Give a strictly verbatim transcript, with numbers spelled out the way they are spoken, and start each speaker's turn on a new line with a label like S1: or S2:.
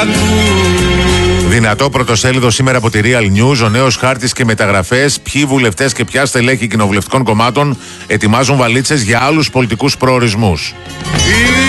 S1: Δυνατό πρωτοσέλιδο σήμερα από τη Real News. Ο νέος χάρτης και μεταγραφές. Ποιοι βουλευτές και ποια στελέχη κοινοβουλευτικών κομμάτων ετοιμάζουν βαλίτσες για άλλους πολιτικούς προορισμούς.